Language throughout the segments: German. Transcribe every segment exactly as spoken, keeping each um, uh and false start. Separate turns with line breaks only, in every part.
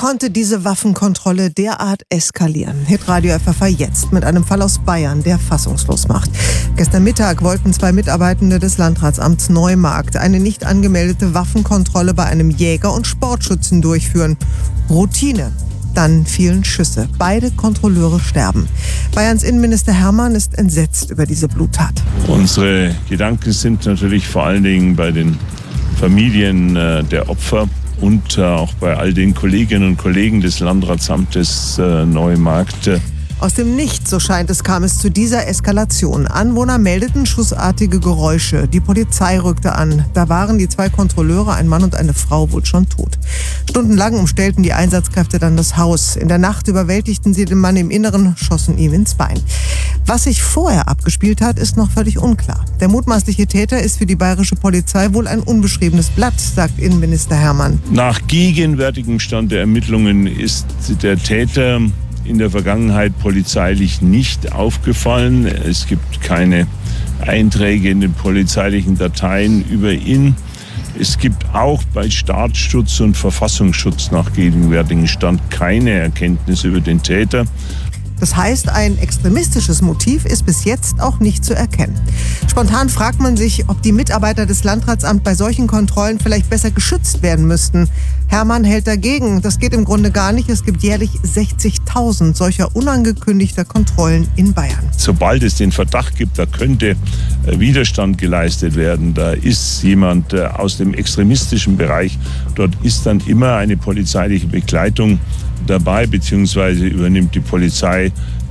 konnte diese Waffenkontrolle derart eskalieren? Hitradio F F A jetzt mit einem Fall aus Bayern, der fassungslos macht. Gestern Mittag wollten zwei Mitarbeitende des Landratsamts Neumarkt eine nicht angemeldete Waffenkontrolle bei einem Jäger und Sportschützen durchführen. Routine. Dann fielen Schüsse. Beide Kontrolleure sterben. Bayerns Innenminister Hermann ist entsetzt über diese Bluttat.
Unsere Gedanken sind natürlich vor allen Dingen bei den Familien äh, der Opfer und äh, auch bei all den Kolleginnen und Kollegen des Landratsamtes äh, Neumarkt.
Aus dem Nichts, so scheint es, kam es zu dieser Eskalation. Anwohner meldeten schussartige Geräusche. Die Polizei rückte an. Da waren die zwei Kontrolleure, ein Mann und eine Frau, wohl schon tot. Stundenlang umstellten die Einsatzkräfte dann das Haus. In der Nacht überwältigten sie den Mann im Inneren, schossen ihm ins Bein. Was sich vorher abgespielt hat, ist noch völlig unklar. Der mutmaßliche Täter ist für die bayerische Polizei wohl ein unbeschriebenes Blatt, sagt Innenminister Hermann.
Nach gegenwärtigem Stand der Ermittlungen ist der Täter in der Vergangenheit polizeilich nicht aufgefallen. Es gibt keine Einträge in den polizeilichen Dateien über ihn. Es gibt auch bei Staatsschutz und Verfassungsschutz nach gegenwärtigem Stand keine Erkenntnisse über den Täter.
Das heißt, ein extremistisches Motiv ist bis jetzt auch nicht zu erkennen. Spontan fragt man sich, ob die Mitarbeiter des Landratsamts bei solchen Kontrollen vielleicht besser geschützt werden müssten. Hermann hält dagegen. Das geht im Grunde gar nicht. Es gibt jährlich sechzigtausend solcher unangekündigter Kontrollen in Bayern.
Sobald es den Verdacht gibt, da könnte Widerstand geleistet werden, da ist jemand aus dem extremistischen Bereich, dort ist dann immer eine polizeiliche Begleitung dabei, beziehungsweise übernimmt die Polizei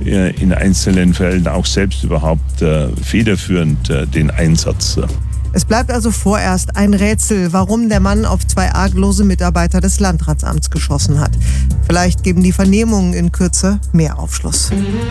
in einzelnen Fällen auch selbst überhaupt äh, federführend äh, den Einsatz.
Es bleibt also vorerst ein Rätsel, warum der Mann auf zwei arglose Mitarbeiter des Landratsamts geschossen hat. Vielleicht geben die Vernehmungen in Kürze mehr Aufschluss.